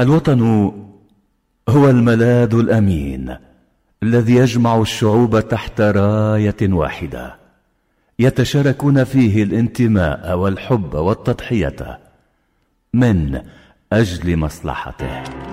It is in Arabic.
الوطن هو الملاذ الأمين الذي يجمع الشعوب تحت راية واحدة يتشاركون فيه الانتماء والحب والتضحية من أجل مصلحته.